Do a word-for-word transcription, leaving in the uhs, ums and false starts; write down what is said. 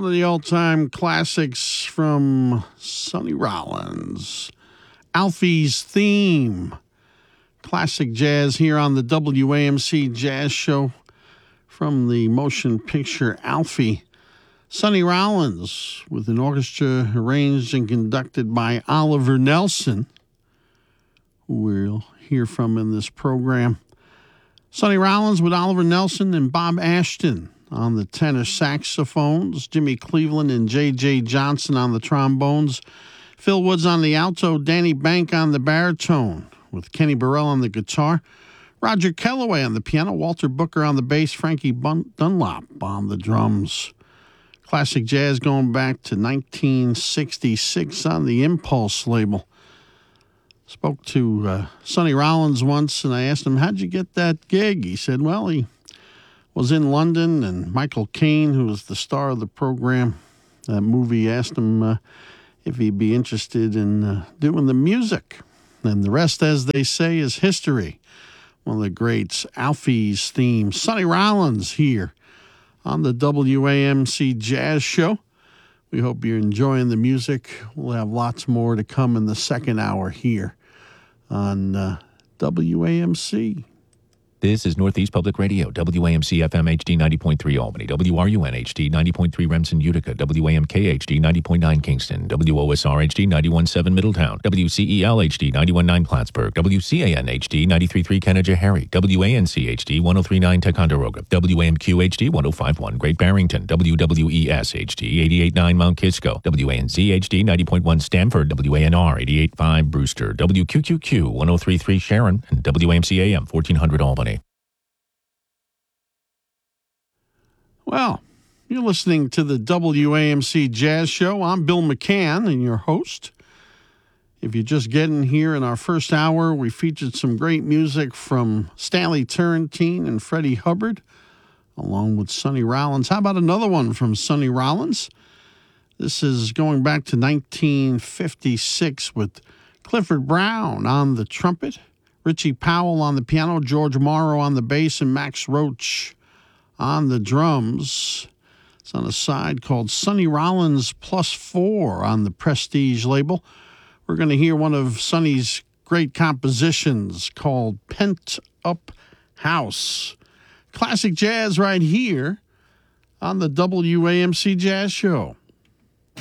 One of the all-time classics from Sonny Rollins, Alfie's Theme. Classic jazz here on the W A M C Jazz Show from the motion picture Alfie. Sonny Rollins with an orchestra arranged and conducted by Oliver Nelson, who we'll hear from in this program. Sonny Rollins with Oliver Nelson and Bob Ashton on the tenor saxophones, Jimmy Cleveland and J J Johnson on the trombones, Phil Woods on the alto, Danny Bank on the baritone, with Kenny Burrell on the guitar, Roger Kellaway on the piano, Walter Booker on the bass, Frankie Bun- Dunlop on the drums. Classic jazz going back to nineteen sixty-six on the Impulse label. Spoke to uh, Sonny Rollins once, and I asked him, how'd you get that gig? He said, well, he was in London, and Michael Caine, who was the star of the program, that movie, asked him uh, if he'd be interested in uh, doing the music. And the rest, as they say, is history. One of the greats, Alfie's Theme. Sonny Rollins here on the W A M C Jazz Show. We hope you're enjoying the music. We'll have lots more to come in the second hour here on uh, W A M C. This is Northeast Public Radio, W A M C F M H D ninety point three Albany, W R U N H D ninety point three Remsen, Utica, W A M K H D ninety point nine Kingston, W O S R H D ninety-one point seven Middletown, W C E L H D ninety-one point nine Plattsburgh, W C A N H D ninety-three point three Canada-Harry, W A N C H D one oh three point nine Ticonderoga, W A M Q H D one oh five point one Great Barrington, W W E S H D eighty-eight point nine Mount Kisco, W A N Z H D ninety point one Stamford, W A N R eighty-eight point five Brewster, W Q Q Q one oh three point three Sharon, and W A M C A M fourteen hundred Albany. Well, you're listening to the W A M C Jazz Show. I'm Bill McCann and your host. If you're just getting here in our first hour, we featured some great music from Stanley Turrentine and Freddie Hubbard, along with Sonny Rollins. How about another one from Sonny Rollins? This is going back to nineteen fifty-six with Clifford Brown on the trumpet, Richie Powell on the piano, George Morrow on the bass, and Max Roach on the drums. It's on a side called Sonny Rollins Plus Four on the Prestige label. We're going to hear one of Sonny's great compositions called Pent Up House. Classic jazz right here on the W A M C Jazz Show.